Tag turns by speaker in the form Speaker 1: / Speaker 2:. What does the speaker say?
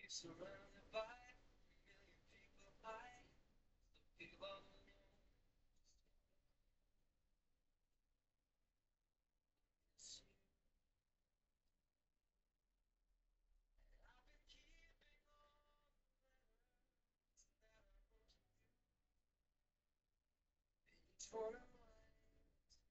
Speaker 1: Surrounded by a million people, I still feel all alone. It's you. I've been keeping all the letters that I wrote to you. Each one of